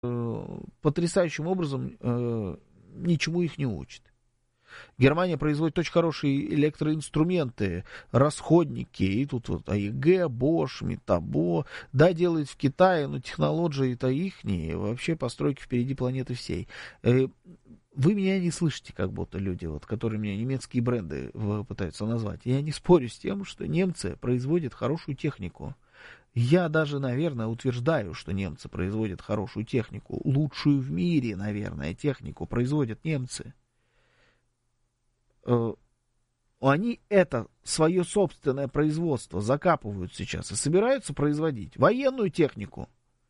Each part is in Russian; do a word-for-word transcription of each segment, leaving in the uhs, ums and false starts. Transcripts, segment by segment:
потрясающим образом э, ничему их не учит. Германия производит очень хорошие электроинструменты, расходники, и тут вот а е гэ, Bosch, Metabo, да, делает в Китае, но технологии-то ихние, вообще постройки впереди планеты всей. Э, Вы меня не слышите, как будто люди, вот, которые мне немецкие бренды пытаются назвать. Я не спорю с тем, что немцы производят хорошую технику. Я даже, наверное, утверждаю, что немцы производят хорошую технику. Лучшую в мире, наверное, технику производят немцы. Они это свое собственное производство закапывают сейчас и собираются производить военную технику.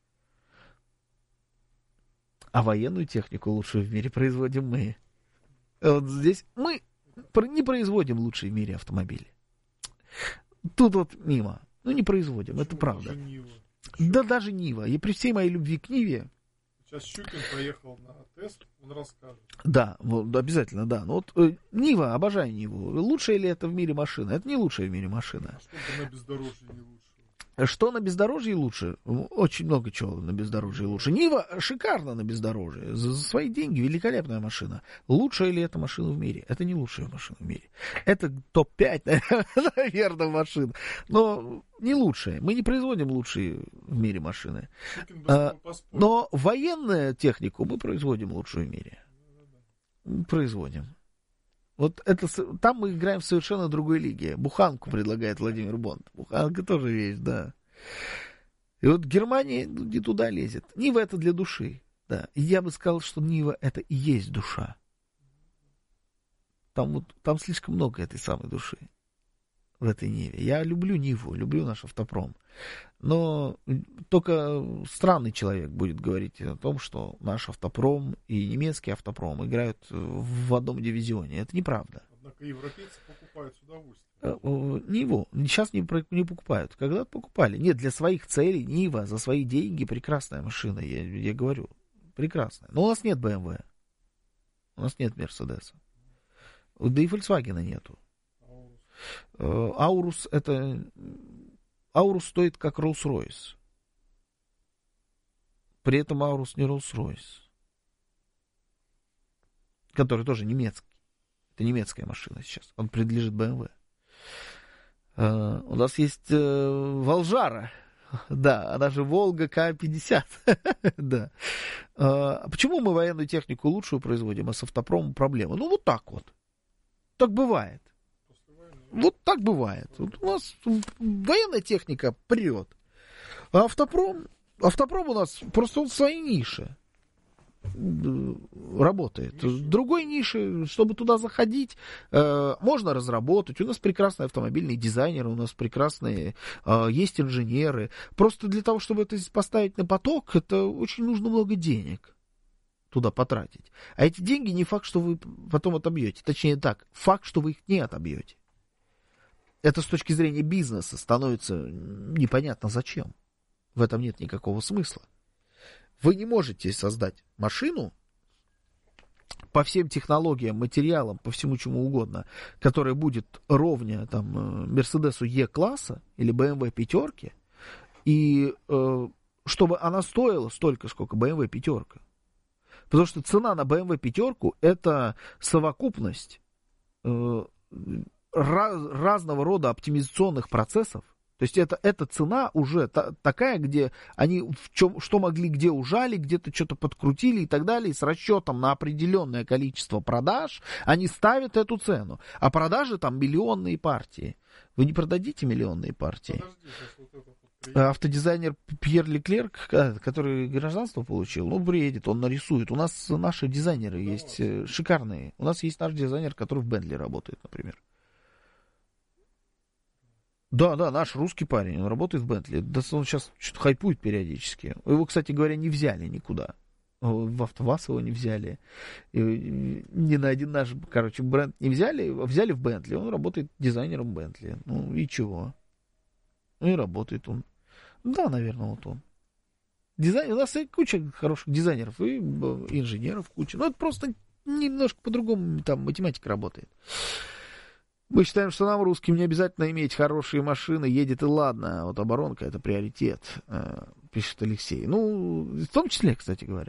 А военную технику лучшую в мире производим мы. Вот здесь мы не производим лучшие в мире автомобили. Тут вот мимо. Ну, не производим, почему? Это правда. Да даже Нива. И при всей моей любви к Ниве... Сейчас Щукин поехал на тест, он расскажет. Да, вот, обязательно, да. Но вот э, Нива, обожаю Ниву. Лучшая ли это в мире машина? Это не лучшая в мире машина. А что на бездорожье не лучше? Что на бездорожье лучше? Очень много чего на бездорожье лучше. Нива шикарно на бездорожье. За свои деньги великолепная машина. Лучшая ли эта машина в мире? Это не лучшая машина в мире. Это топ пять, наверное, машин. Но не лучшая. Мы не производим лучшие в мире машины. А, но военную технику мы производим лучшую в мире. Производим. Вот это, там мы играем в совершенно другой лиге. Буханку предлагает Владимир Бонд. Буханка тоже вещь, да. И вот Германия не туда лезет. Нива это для души. Да. И я бы сказал, что Нива это и есть душа. Там, вот, там слишком много этой самой души в этой Ниве. Я люблю Ниву, люблю наш автопром. Но только странный человек будет говорить о том, что наш автопром и немецкий автопром играют в одном дивизионе. Это неправда. Однако европейцы покупают с удовольствием. Ниву сейчас не, не покупают. Когда-то покупали. Нет, для своих целей Нива за свои деньги прекрасная машина, я, я говорю. Прекрасная. Но у нас нет бэ эм вэ. У нас нет Мерседеса. Да и Volkswagen нету. Аурус это... Аурус стоит как Rolls-Royce. При этом Аурус не Rolls-Royce. Который тоже немецкий. Это немецкая машина сейчас. Он принадлежит бэ эм вэ. Uh, у нас есть uh, Волжара. Да, она же Волга ка пятьдесят. Да. Uh, почему мы военную технику лучшую производим, а с автопромом проблема? Ну, вот так вот. Так бывает. Вот так бывает. Вот у нас военная техника прет. А автопром, автопром у нас просто он в своей нише работает. Другой ниши, чтобы туда заходить, э, можно разработать. У нас прекрасные автомобильные дизайнеры, у нас прекрасные э, есть инженеры. Просто для того, чтобы это поставить на поток, это очень нужно много денег туда потратить. А эти деньги не факт, что вы потом отобьете. Точнее так, факт, что вы их не отобьете. Это с точки зрения бизнеса становится непонятно зачем. В этом нет никакого смысла. Вы не можете создать машину по всем технологиям, материалам, по всему чему угодно, которая будет ровня там Мерседесу Е-класса или бэ эм вэ пятерки, и э, чтобы она стоила столько, сколько бэ эм вэ пятерка. Потому что цена на бэ эм вэ пятерку это совокупность э, раз, разного рода оптимизационных процессов. То есть это, эта цена уже та, такая, где они в чем, что могли, где ужали, где-то что-то подкрутили и так далее. И с расчетом на определенное количество продаж они ставят эту цену. А продажи там миллионные партии. Вы не продадите миллионные партии? Подожди, автодизайнер Пьер Леклерк, который гражданство получил, ну, приедет, он нарисует. У нас наши дизайнеры да, есть вот. Шикарные. У нас есть наш дизайнер, который в Бентли работает, например. Да, да, наш русский парень, он работает в Бентли. Да, он сейчас что-то хайпует периодически. Его, кстати говоря, не взяли никуда. В АвтоВАЗ его не взяли. И ни на один наш, короче, бренд не взяли. Взяли в Бентли. Он работает дизайнером Бентли. Ну и чего? Ну и работает он. Да, наверное, вот он. Дизайн... У нас и куча хороших дизайнеров и инженеров куча. Но это просто немножко по-другому там математика работает. Мы считаем, что нам, русским, не обязательно иметь хорошие машины, едет и ладно, а вот оборонка — это приоритет. пишет Алексей. Ну, в том числе, кстати говоря.